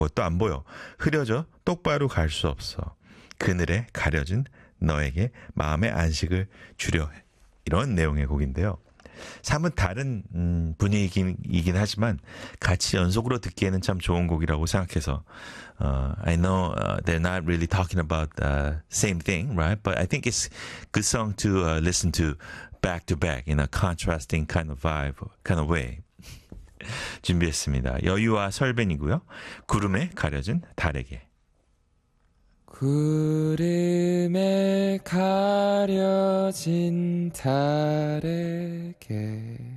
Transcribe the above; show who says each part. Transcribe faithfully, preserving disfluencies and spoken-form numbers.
Speaker 1: 또 안 보여. 흐려져 똑바로 갈 수 없어. 그늘에 가려진 너에게 마음의 안식을 주려 해. 이런 내용의 곡인데요. 사뭇 다른 음, 분위기이긴 이긴 하지만 같이 연속으로 듣기에는 참 좋은 곡이라고 생각해서 uh, I know uh, they're not really talking about the same thing, right? But I think it's a good song to uh, listen to back to back in a contrasting kind of vibe, kind of way. 준비했습니다. 여유와 설벤이고요. 구름에 가려진 달에게.
Speaker 2: 구름에 가려진 달에게